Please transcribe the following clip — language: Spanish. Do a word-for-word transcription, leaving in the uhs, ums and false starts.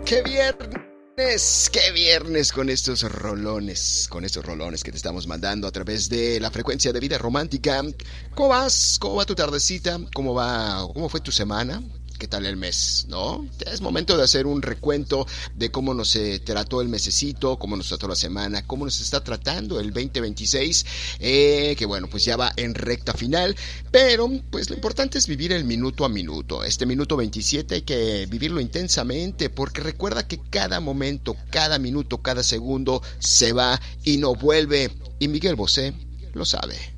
¡Qué viernes! ¡Qué viernes con estos rolones! Con estos rolones que te estamos mandando a través de la frecuencia de Vida Romántica. ¿Cómo vas? ¿Cómo va tu tardecita? ¿Cómo va? ¿Cómo fue tu semana? ¿Qué tal el mes? ¿No? Es momento de hacer un recuento de cómo nos eh, trató el mesecito, cómo nos trató la semana, cómo nos está tratando el veinte veintiséis, eh, que bueno, pues ya va en recta final, pero pues lo importante es vivir el minuto a minuto. Este minuto veintisiete hay que vivirlo intensamente, porque recuerda que cada momento, cada minuto, cada segundo se va y no vuelve, y Miguel Bosé lo sabe.